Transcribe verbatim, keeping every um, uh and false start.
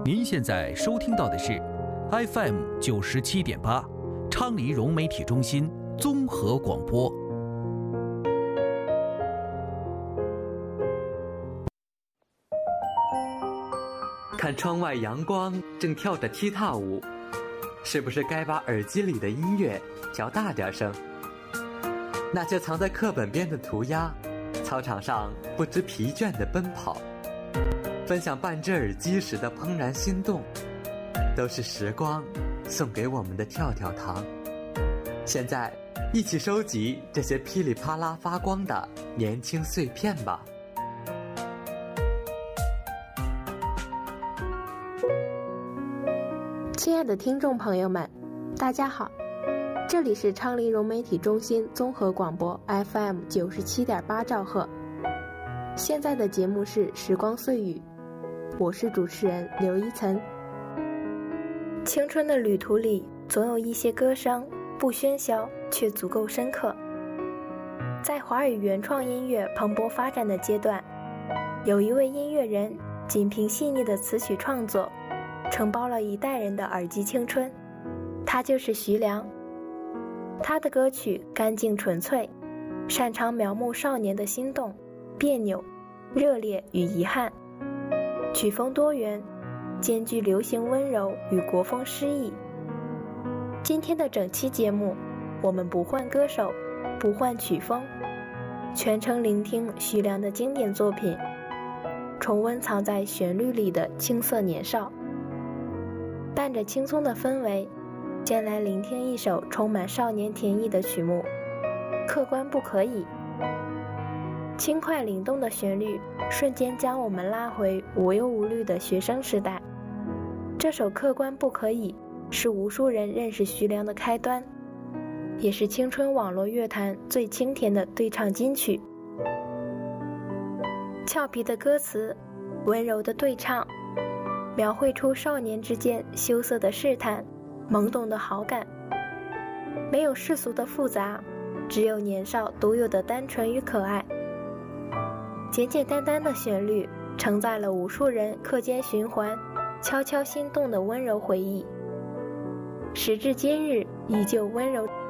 您现在收听到的是 F M 九十七点八，昌黎融媒体中心综合广播。 看窗外阳光正跳着踢踏舞，是不是该把耳机里的音乐调大点声？那些藏在课本边的涂鸦，操场上不知疲倦地奔跑，分享半只耳机时的怦然心动，都是时光送给我们的跳跳糖。现在一起收集这些噼里啪啦发光的年轻碎片吧。 亲爱的听众朋友们，大家好，这里是昌黎融媒体中心综合广播 F M 九十七点八兆赫。现在的节目是时光碎语，我是主持人刘一岑。青春的旅途里，总有一些歌声不喧嚣，却足够深刻。在华语原创音乐蓬勃发展的阶段，有一位音乐人仅凭细腻的词曲创作，承包了一代人的耳机青春，他就是徐良。他的歌曲干净纯粹，擅长描摹少年的心动、别扭、热烈与遗憾，曲风多元，兼具流行温柔与国风诗意。今天的整期节目，我们不换歌手，不换曲风，全程聆听徐良的经典作品，重温藏在旋律里的青涩年少。伴着轻松的氛围，先来聆听一首充满少年甜意的曲目，客观不可以。轻快灵动的旋律瞬间将我们拉回无忧无虑的学生时代。这首客观不可以是无数人认识徐良的开端，也是青春网络乐坛最清甜的对唱金曲。俏皮的歌词，温柔的对唱，描绘出少年之间羞涩的试探，懵懂的好感。没有世俗的复杂，只有年少独有的单纯与可爱。简简单单的旋律承载了无数人课间循环悄悄心动的温柔回忆，时至今日依旧温柔。